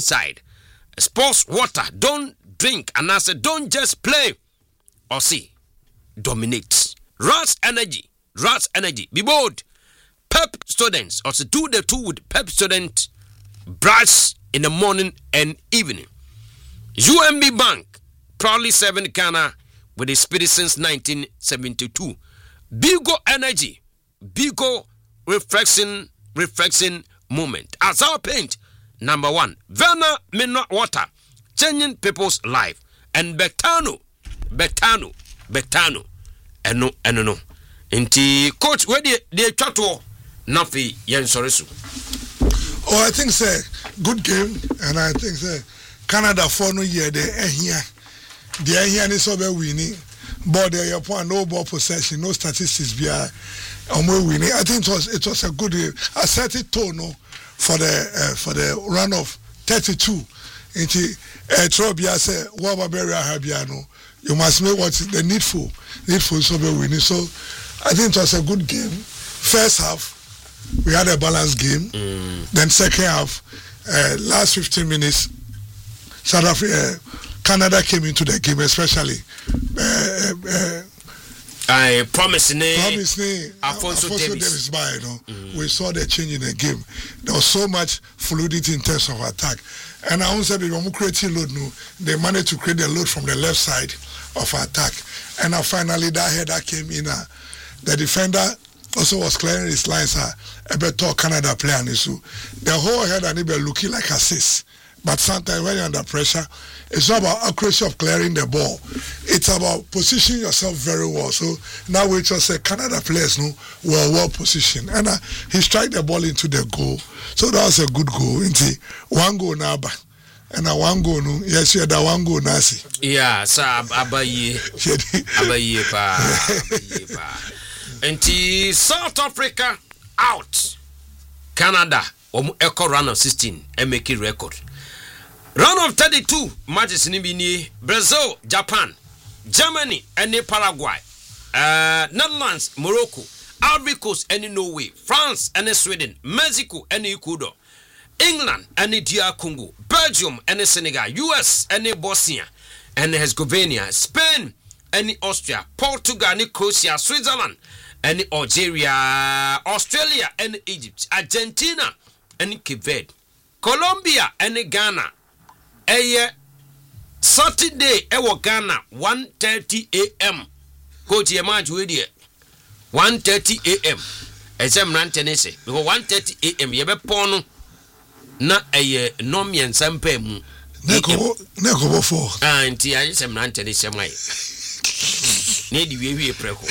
inside. Sports water, don't drink, and I said, don't just play or see. Dominate. Rats energy. Be bold. Pep students, also do the two with Pep student. Brush in the morning and evening. UMB Bank, proudly serving Ghana with the spirit since 1972. Bigo energy. Bigo refreshing moment. As our paint, number 1. Verna mineral water, changing people's life. And Betano. Eno. Inti coach, where they chat to Nafi Yensorisu. Oh, I think say good game, and I think say Canada for no year they here. They here is over winning. But they upon no ball possession, no statistics behind. Winning. I think it was a good game. I set it tone for the run of 32. Into Trobia say what Barbaria Habiano. You must make what's the needful so winning. So I think it was a good game. First half we had a balanced game. Then second half, last 15 minutes, South Africa, Canada came into the game, especially. I promise me. Alfonso Davis by, we saw the change in the game. There was so much fluidity in terms of attack. And I also said they managed to create the load from the left side of attack. And finally that header came in. The defender also was clearing his lines. A better Canada player. So the whole header looking like assist. But sometimes when you're under pressure, it's not about accuracy of clearing the ball. It's about positioning yourself very well. So now we just say Canada players were well positioned. And he struck the ball into the goal. So that was a good goal. One goal now. And one goal, yes, you had one goal, Nasi. Yeah, sir, Abaye pa. And South Africa out. Canada, echo run of 16, and make it record. Round of 32 matches in Ibini, Brazil, Japan, Germany, and Paraguay, Netherlands, Morocco, Ivory Coast, and Norway, France, and Sweden, Mexico, and Ecuador, England, and DR Congo, Belgium, and Senegal, US, and Bosnia, and Herzegovina, Spain, and Austria, Portugal, and Croatia, Switzerland, and Algeria, Australia, and Egypt, Argentina, and Cape Verde, Colombia, and Ghana. Saturday, Ghana, 1:30 a.m. Coach Yamaj with 1:30 a.m. Exam Rantenese, because 1:30 a.m. Yebe Pono na Nomian Sampem. Neko for. Auntie, I am Rantenese. Need you preco.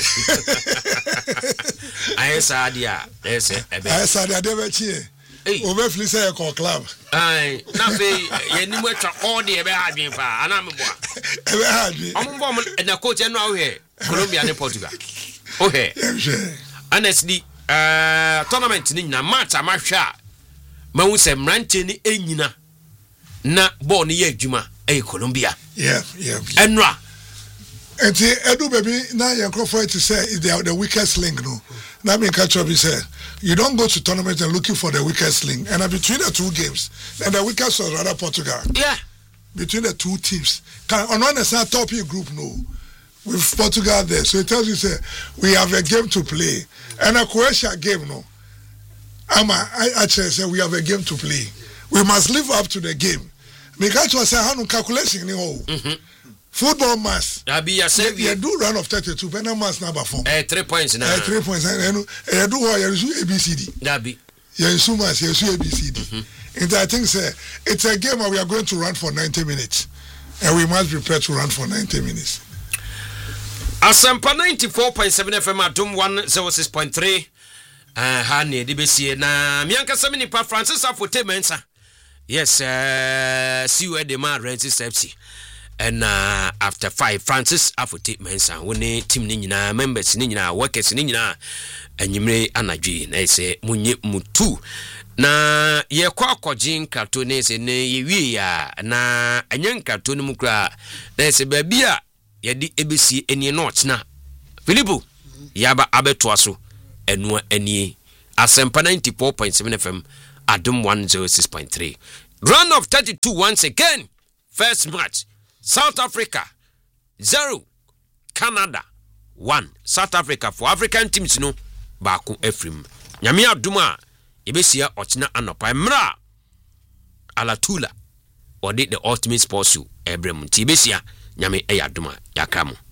I said, yeah, there's I said, I never cheer. Over Flisa club. Aye, nothing. You knew what all the ever had been for, and I'm a woman and a coach and now here, Colombia and Portugal. Okay, honestly, tournament in a match, I'm sure. Mawuse Mrantini Enina na born ye Juma, Colombia. Yeah. Enra. And Edu baby, now you're going to say if they are the weakest link, no. Now me catch up, he said, you don't go to tournament and looking for the weakest link. And between the two games, then the weakest was rather Portugal. Yeah. Between the two teams. On one side, top group, no. With Portugal there. So it tells you, say, we have a game to play. And a Croatia game, no. I actually say we have a game to play. We must live up to the game. Me catch up, say, how no calculation, no. Football mass. You do run of 32, but no mass number 4. 3 points now. 3 points. And you do what you do ABCD. Dabi. You do mass, you do ABCD. And I think it's a game where we are going to run for 90 minutes. And we must prepare to run for 90 minutes. Asampa 94.7 FM at 106.3. Hani DBC na mianka samini pa Francis Afote Mensa. Yes, see where the man Rensis FC. And after 5, Francis Afote Mensa, when team Nina members Nina, workers Nina, and you may anagee, and I say Munye Mutu. Na ye kwa jin cartoon se ne ye ya na anyan cartoon mukra na se babia ye di ebesi eni notch na Philipo yaba abeto aso eno ani Asempa 94.7 FM Adum 106.3 Round of 32 once again. First match, South Africa 0, Canada 1. South Africa for African teams no baako efrim. Nyame aduma ebesia ochina anopa mra Alatula or the ultimate sports show ebrem. Tibesia nyame eyaduma yakamo.